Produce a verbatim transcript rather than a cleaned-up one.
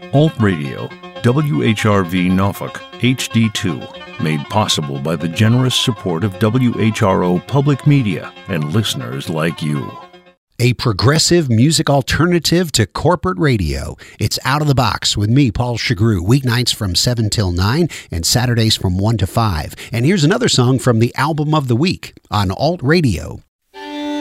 Alt Radio, W H R V Norfolk, H D two, made possible by the generous support of W H R O Public Media and listeners like you. A progressive music alternative to corporate radio. It's Out of the Box with me, Paul Chagru, weeknights from seven till nine and Saturdays from one to five. And here's another song from the album of the week on Alt Radio.